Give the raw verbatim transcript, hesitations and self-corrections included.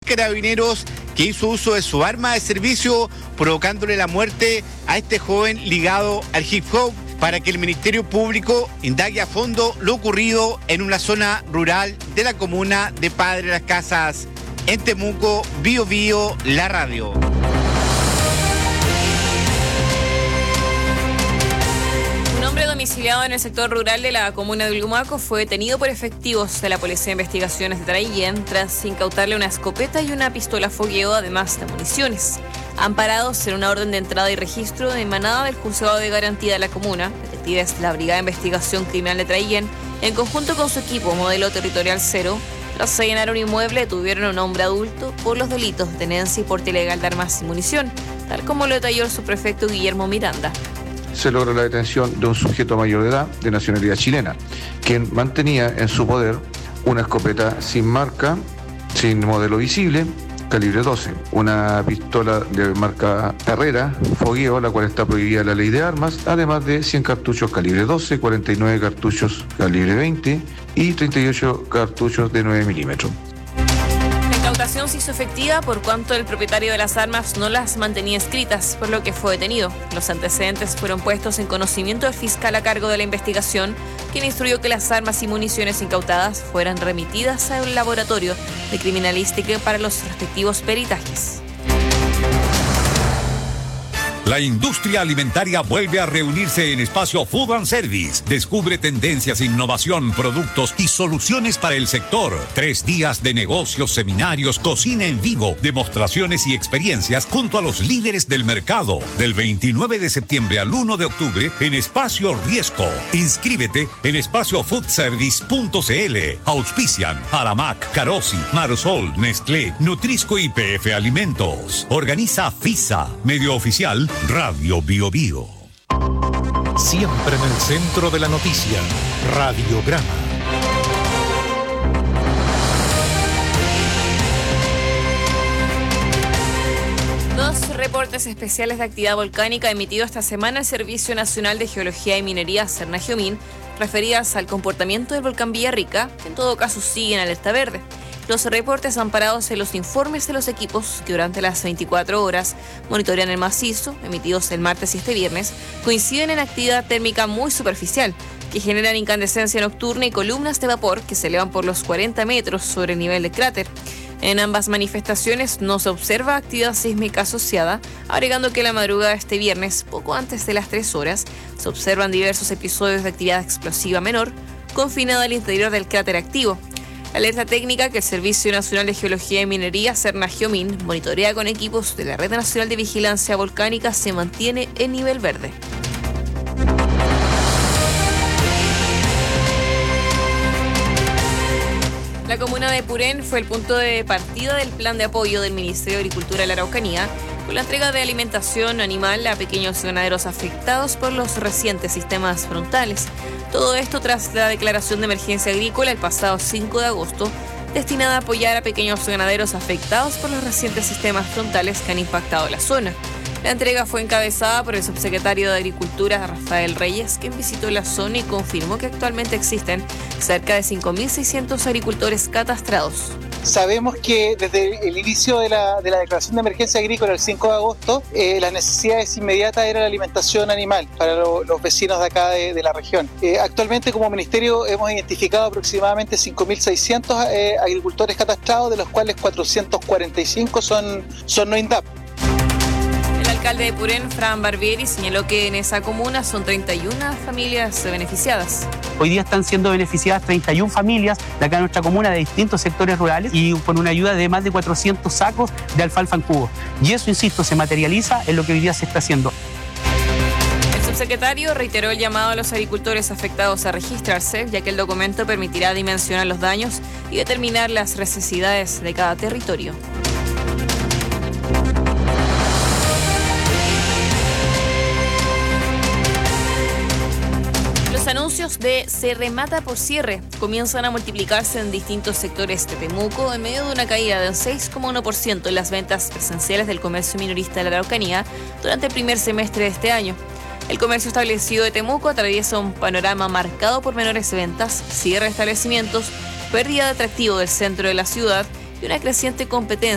Carabineros que hizo uso de su arma de servicio, provocándole la muerte a este joven ligado al hip hop, para que el Ministerio Público indague a fondo lo ocurrido en una zona rural de la comuna de Padre Las Casas. En Temuco, Bio Bio, la radio. Un hombre domiciliado en el sector rural de la comuna de Ulgumaco fue detenido por efectivos de la Policía de Investigaciones de Traillén tras incautarle una escopeta y una pistola fogueo, además de municiones. Amparados en una orden de entrada y registro emanada del Juzgado de Garantía de la comuna, detectives de la Brigada de Investigación Criminal de Traillén, en conjunto con su equipo modelo territorial cero, tras allanar un inmueble, detuvieron a un hombre adulto por los delitos de tenencia y porte ilegal de armas y munición, tal como lo detalló el subprefecto Guillermo Miranda. Se logra la detención de un sujeto mayor de edad, de nacionalidad chilena, quien mantenía en su poder una escopeta sin marca, sin modelo visible, calibre doce, una pistola de marca Herrera, fogueo, la cual está prohibida en la ley de armas, además de cien cartuchos calibre doce, cuarenta y nueve cartuchos calibre veinte y treinta y ocho cartuchos de nueve milímetros. La incautación se hizo efectiva por cuanto el propietario de las armas no las mantenía escritas, por lo que fue detenido. Los antecedentes fueron puestos en conocimiento del fiscal a cargo de la investigación, quien instruyó que las armas y municiones incautadas fueran remitidas a un laboratorio de criminalística para los respectivos peritajes. La industria alimentaria vuelve a reunirse en Espacio Food and Service. Descubre tendencias, innovación, productos y soluciones para el sector. Tres días de negocios, seminarios, cocina en vivo, demostraciones y experiencias junto a los líderes del mercado. Del veintinueve de septiembre al uno de octubre en Espacio Riesco. Inscríbete en espacio food service punto c l. Auspician Aramac, Carosi, Marsol, Nestlé, Nutrisco y P F Alimentos. Organiza FISA, medio oficial Radio Bio Bio. Siempre en el centro de la noticia, Radiograma. Dos reportes especiales de actividad volcánica emitido esta semana el Servicio Nacional de Geología y Minería, Cernagiomín, referidas al comportamiento del volcán Villarrica, que en todo caso sigue en alerta verde. Los reportes amparados en los informes de los equipos que durante las veinticuatro horas monitorean el macizo, emitidos el martes y este viernes, coinciden en actividad térmica muy superficial, que generan incandescencia nocturna y columnas de vapor que se elevan por los cuarenta metros sobre el nivel del cráter. En ambas manifestaciones no se observa actividad sísmica asociada, agregando que la madrugada de este viernes, poco antes de las tres horas, se observan diversos episodios de actividad explosiva menor, confinada al interior del cráter activo. La alerta técnica que el Servicio Nacional de Geología y Minería, Cernagiomín, monitorea con equipos de la Red Nacional de Vigilancia Volcánica se mantiene en nivel verde. La comuna de Purén fue el punto de partida del plan de apoyo del Ministerio de Agricultura de la Araucanía, con la entrega de alimentación animal a pequeños ganaderos afectados por los recientes sistemas frontales. Todo esto tras la declaración de emergencia agrícola el pasado cinco de agosto, destinada a apoyar a pequeños ganaderos afectados por los recientes sistemas frontales que han impactado la zona. La entrega fue encabezada por el subsecretario de Agricultura, Rafael Reyes, quien visitó la zona y confirmó que actualmente existen cerca de cinco mil seiscientos agricultores catastrados. Sabemos que desde el inicio de la, de la declaración de emergencia agrícola el cinco de agosto, eh, las necesidades inmediatas era la alimentación animal para lo, los vecinos de acá de, de la región. Eh, actualmente como ministerio hemos identificado aproximadamente cinco mil seiscientos eh, agricultores catastrados, de los cuales cuatrocientos cuarenta y cinco son, son no INDAP. El alcalde de Purén, Fran Barbieri, señaló que en esa comuna son treinta y una familias beneficiadas. Hoy día están siendo beneficiadas treinta y una familias de acá en nuestra comuna de distintos sectores rurales y con una ayuda de más de cuatrocientos sacos de alfalfa en cubo. Y eso, insisto, se materializa en lo que hoy día se está haciendo. El subsecretario reiteró el llamado a los agricultores afectados a registrarse, ya que el documento permitirá dimensionar los daños y determinar las necesidades de cada territorio. Los anuncios de Se Remata por Cierre comienzan a multiplicarse en distintos sectores de Temuco en medio de una caída del seis coma uno por ciento en las ventas presenciales del comercio minorista de la Araucanía durante el primer semestre de este año. El comercio establecido de Temuco atraviesa un panorama marcado por menores ventas, cierre de establecimientos, pérdida de atractivo del centro de la ciudad y una creciente competencia